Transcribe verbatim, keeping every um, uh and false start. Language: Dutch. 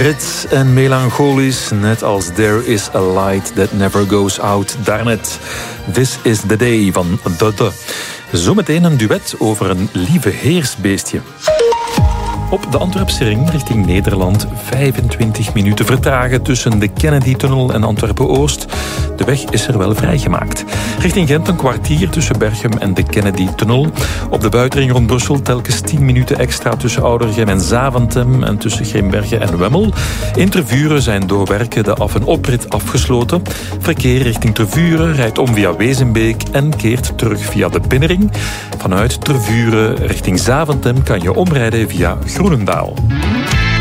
Brits en melancholisch, net als There is a light that never goes out. Daarnet This is the day van De De. Zometeen een duet over een lieve heersbeestje. Op de Antwerpse ring richting Nederland vijfentwintig minuten vertragen tussen de Kennedy-tunnel en Antwerpen-Oost. De weg is er wel vrijgemaakt. Richting Gent een kwartier tussen Berchem en de Kennedy-tunnel. Op de buitenring rond Brussel telkens tien minuten extra tussen Oudergem en Zaventem en tussen Grimbergen en Wemmel. In Tervuren zijn door werken de af- en oprit afgesloten. Verkeer richting Tervuren rijdt om via Wezenbeek en keert terug via de Binnenring. Vanuit Tervuren richting Zaventem kan je omrijden via Groenendaal.